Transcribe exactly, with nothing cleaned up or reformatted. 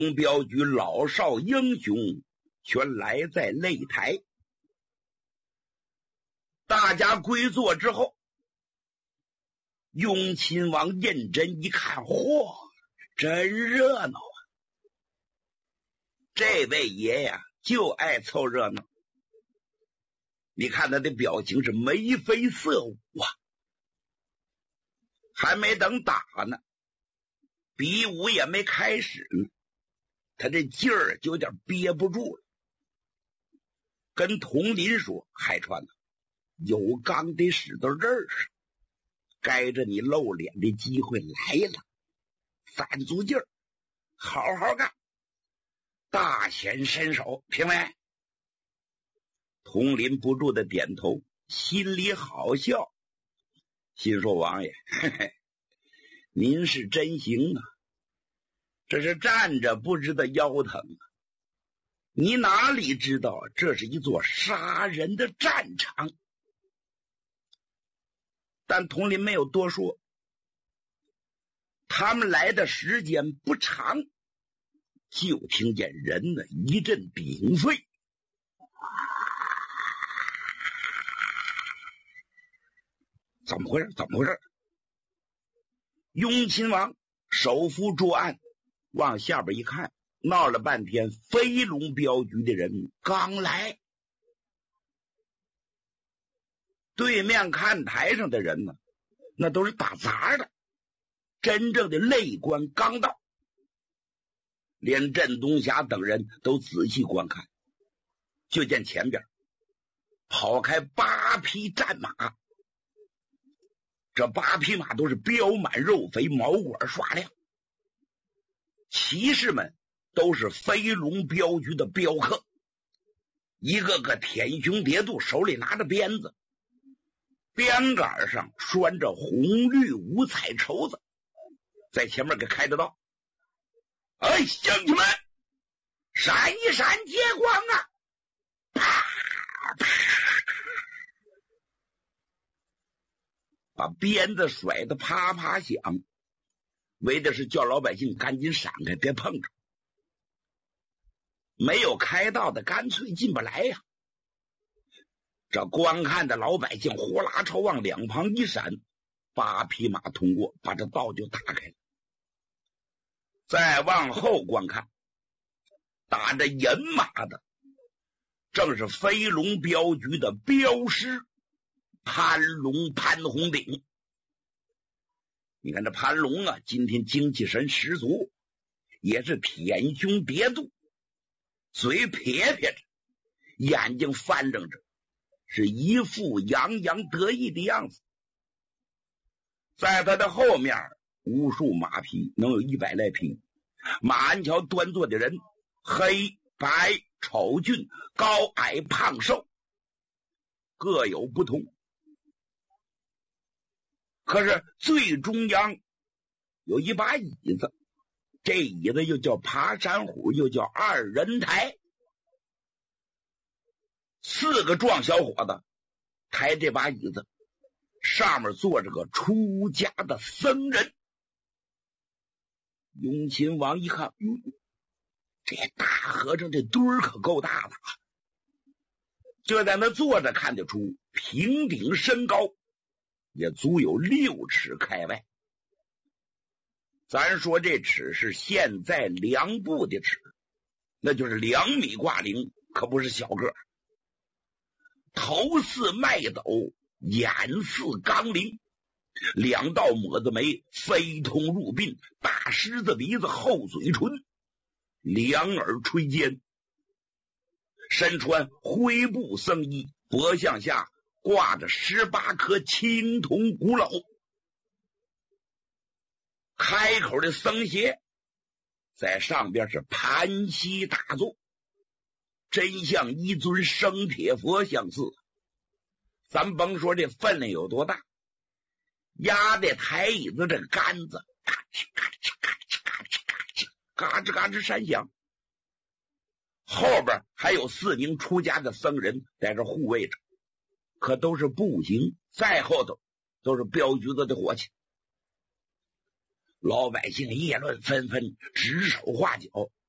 镖局老少英雄全来在擂台。大家归坐之后，雍亲王认真一看，嚯，真热闹啊！这位爷呀，就爱凑热闹。你看他的表情是眉飞色舞啊！还没等打呢，比武也没开始呢，他这劲儿就有点憋不住了。跟佟林说：“海川呐，有钢得使到这儿上，该着你露脸的机会来了，攒足劲儿，好好干，大显身手，评委。”佟林不住的点头，心里好笑，心说：“王爷，嘿嘿，您是真行啊，这是站着不知道腰疼啊！你哪里知道这是一座杀人的战场？”但佟林没有多说，他们来的时间不长，就听见人呢一阵鼎沸。怎么回事？怎么回事？雍亲王手扶桌案，往下边一看，闹了半天，飞龙镖局的人刚来。对面看台上的人呢，那都是打杂的，真正的擂官刚到。连镇东霞等人都仔细观看，就见前边跑开八匹战马，这八匹马都是膘满肉肥，毛管刷亮，骑士们都是飞龙镖局的镖客，一个个舔胸叠肚，手里拿着鞭子，鞭杆上拴着红绿五彩绸子，在前面给开着道。哎，乡亲们，闪一闪接光啊！啪啪，把鞭子甩得啪啪响，为的是叫老百姓赶紧闪开，别碰着。没有开道的干脆进不来呀、啊。这观看的老百姓呼啦朝往两旁一闪，八匹马通过，把这道就打开了。再往后观看，打着银马的正是飞龙镖局的镖师潘龙潘红鼎。你看这潘龙啊，今天精气神十足，也是舔胸叠肚，嘴撇撇着，眼睛翻睁着，是一副洋洋得意的样子。在他的后面无数马匹，能有一百来匹，马鞍桥端坐的人，黑白丑俊，高矮胖瘦，各有不同。可是最中央有一把椅子，这椅子又叫爬山虎，又叫二人台。四个壮小伙子抬这把椅子，上面坐着个出家的僧人。雍亲王一看，哟，这大和尚这堆儿可够大的，就在那坐着看得出平顶身高也足有六尺开外。咱说这尺是现在量布的尺，那就是两米挂零，可不是小个。头似麦斗，眼似钢铃，两道抹子眉飞通入鬓，大狮子鼻子，厚嘴唇，两耳垂肩，身穿灰布僧衣，脖项下挂着十八颗青铜骨篓，开口的僧鞋在上边是盘膝打坐，真像一尊生铁佛相似。咱甭说这分量有多大，压在台椅子这杆子嘎吱嘎吱嘎吱嘎吱嘎吱嘎吱嘎吱山响，后边还有四名出家的僧人在这护卫着，可都是步行，再后头都是镖局子的伙计。老百姓议论纷纷，指手画脚，